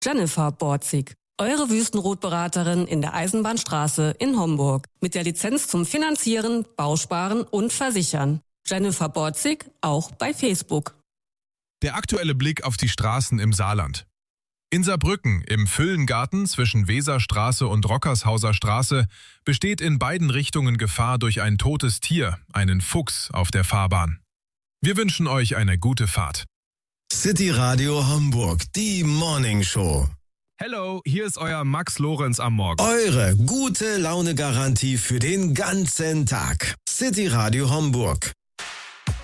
Jennifer Borzig, eure Wüstenrotberaterin in der Eisenbahnstraße in Homburg. Mit der Lizenz zum Finanzieren, Bausparen und Versichern. Jennifer Borzig, auch bei Facebook. Der aktuelle Blick auf die Straßen im Saarland. In Saarbrücken, im Füllengarten zwischen Weserstraße und Rockershauser Straße, besteht in beiden Richtungen Gefahr durch ein totes Tier, einen Fuchs, auf der Fahrbahn. Wir wünschen euch eine gute Fahrt. City Radio Homburg, die Morning Show. Hello, hier ist euer Max Lorenz am Morgen. Eure gute Laune-Garantie für den ganzen Tag. City Radio Homburg.